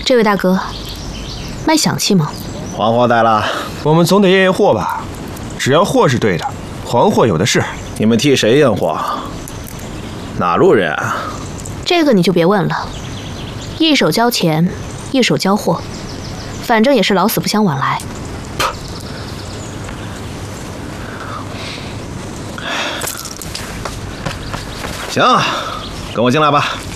这位大哥，卖响器吗？ 黄货带了， 我们总得验验货吧？只要货是对的，黄货有的是。 你们替谁验货？哪路人啊？ 这个你就别问了，一手交钱，一手交货，反正也是老死不相往来。 行，跟我进来吧。